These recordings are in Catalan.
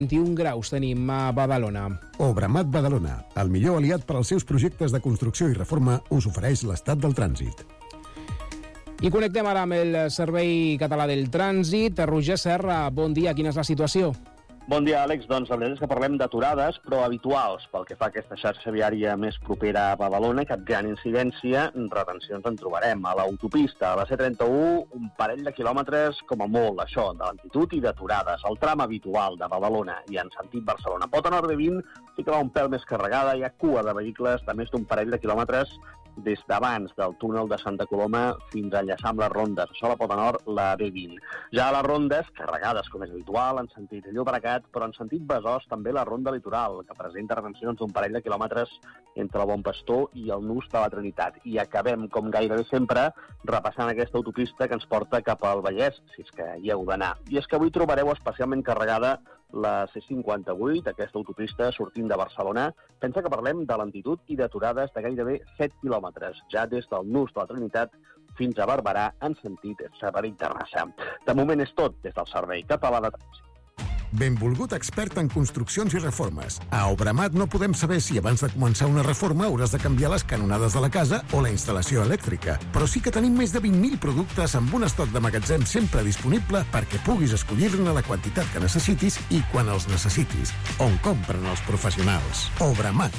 21 graus tenim a Badalona. Obramat Badalona, el millor aliat per als seus projectes de construcció i reforma, us ofereix l'estat del trànsit. I connectem ara amb el Servei Català del Trànsit. Roger Serra, bon dia, quina és la situació? Bon dia, Àlex. Doncs la veritat és que parlem d'aturades, però habituals, pel que fa a aquesta xarxa viària més propera a Badalona, cap gran incidència, retencions en trobarem. A l'autopista, a la C31, un parell de quilòmetres, com a molt, això, de lentitud i d'aturades. El tram habitual de Badalona i en sentit Barcelona. Pota Nord B20 sí que va un pèl més carregada, hi ha cua de vehicles de més d'un parell de quilòmetres des d'abans del túnel de Santa Coloma fins a enllaçar amb les rondes. Això a la Pota Nord, la B20. Ja a les rondes, carregades com és habitual, en sentit Llobregat, però en sentit Besòs també la ronda litoral, que presenta retencions d'un parell de quilòmetres entre el Bon Pastor i el Nus de la Trinitat. I acabem, com gairebé sempre, repassant aquesta autopista que ens porta cap al Vallès, si és que hi heu d'anar. I és que avui trobareu especialment carregada la C58, aquesta autopista sortint de Barcelona. Pensa que parlem de lentitud i d'aturades de gairebé 7 quilòmetres, ja des del Nus de la Trinitat fins a Barberà en sentit Sabadell-Terrassa. De moment és tot des del Servei Català de Trànsit. Benvolgut expert en construccions i reformes. A Obramat no podem saber si abans de començar una reforma hauràs de canviar les canonades de la casa o la instal·lació elèctrica, però sí que tenim més de 20.000 productes amb un estoc de magatzem sempre disponible perquè puguis escollir-ne la quantitat que necessitis i quan els necessitis. On compren els professionals. Obramat.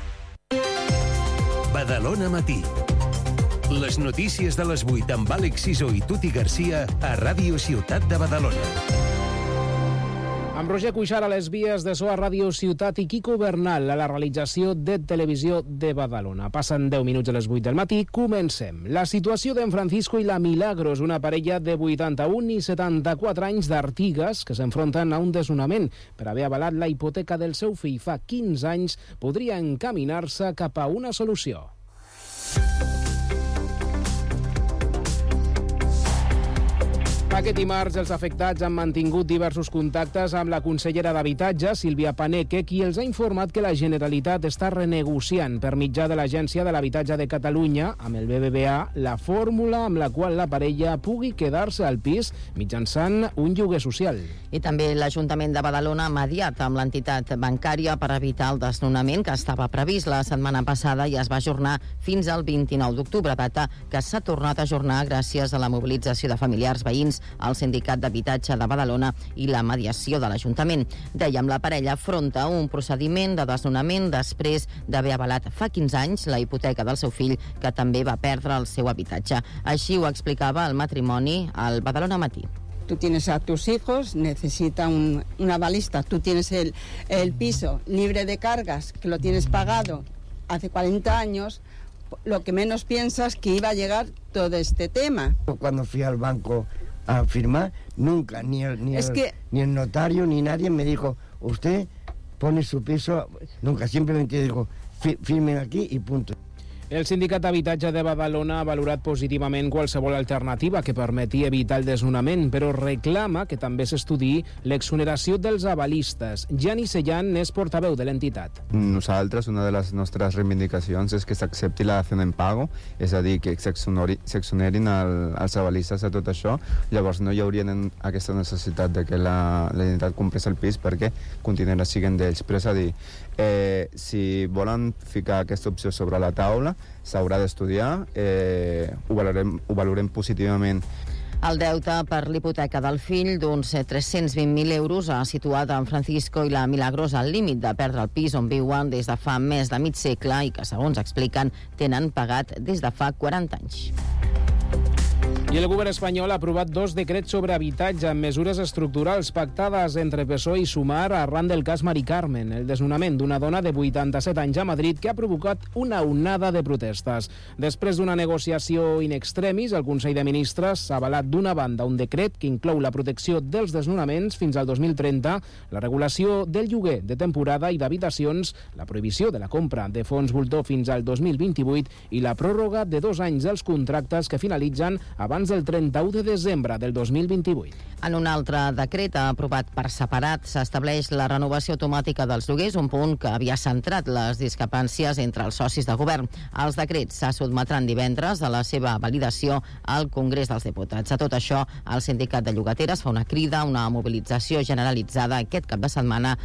Badalona Matí. Les notícies de les 8 amb Àlex Sisó i Tuti Garcia a Ràdio Ciutat de Badalona. Amb Roger Cuixart a les vies de So a Ràdio Ciutat i Quico Bernal a la realització de Televisió de Badalona. Passen 10 minuts a les 8 del matí. Comencem. La situació d'en Francisco i la Milagros, una parella de 81 i 74 anys d'Artigues que s'enfronten a un desnonament per haver avalat la hipoteca del seu fill fa 15 anys, podria encaminar-se cap a una solució. Aquest dimarts els afectats han mantingut diversos contactes amb la consellera d'Habitatge, Sílvia Paneque, qui els ha informat que la Generalitat està renegociant per mitjà de l'Agència de l'Habitatge de Catalunya, amb el BBVA, la fórmula amb la qual la parella pugui quedar-se al pis mitjançant un lloguer social. I també l'Ajuntament de Badalona ha mediat amb l'entitat bancària per evitar el desnonament que estava previst la setmana passada i es va ajornar fins al 29 d'octubre, data que s'ha tornat a ajornar gràcies a la mobilització de familiars, veïns, el Sindicat d'Habitatge de Badalona i la mediació de l'Ajuntament. Dèiem, la parella afronta un procediment de desnonament després d'haver avalat fa 15 anys la hipoteca del seu fill, que també va perdre el seu habitatge. Així ho explicava el matrimoni al Badalona Matí. Tú tienes a tus hijos, necesita una balista, tú tienes el piso libre de cargas, que lo tienes pagado hace 40 años, lo que menos piensas que iba a llegar todo este tema. Cuando fui al banco a firmar, nunca, ni el notario ni nadie me dijo, usted pone su piso, nunca, simplemente digo, firmen aquí y punto. El Sindicat d'Habitatge de Badalona ha valorat positivament qualsevol alternativa que permeti evitar el desnonament, però reclama que també s'estudiï l'exoneració dels avalistes. Gianni Sellan és portaveu de l'entitat. Nosaltres, una de les nostres reivindicacions és que s'accepti la dació en pago, és a dir, que s'exonerin els avalistes de tot això. Llavors no hi hauria aquesta necessitat de que la entitat comprés el pis perquè continuarà sent d'ells. Però és a dir, si volen ficar aquesta opció sobre la taula, s'haurà d'estudiar, ho valorem positivament. El deute per l'hipoteca del fill d'uns 320.000 euros ha situat en Francisco i la Milagros al límit de perdre el pis on viuen des de fa més de mig segle i que, segons expliquen, tenen pagat des de fa 40 anys. I el govern espanyol ha aprovat 2 decrets sobre habitatge amb mesures estructurals pactades entre PSOE i Sumar arran del cas Mari Carmen, el desnonament d'una dona de 87 anys a Madrid que ha provocat una onada de protestes. Després d'una negociació in extremis, el Consell de Ministres ha avalat d'una banda un decret que inclou la protecció dels desnonaments fins al 2030, la regulació del lloguer de temporada i d'habitacions, la prohibició de la compra de fons voltor fins al 2028 i la pròrroga de 2 anys dels contractes que finalitzen abans abans del 31 de desembre del 2028. En un altre decret aprovat per separat s'estableix la renovació automàtica dels lloguers, un punt que havia centrat les discrepàncies entre els socis de govern. Els decrets se sotmetran divendres a la seva validació al Congrés dels Diputats. A tot això, el sindicat de llogateres fa una crida a una mobilització generalitzada aquest cap de setmana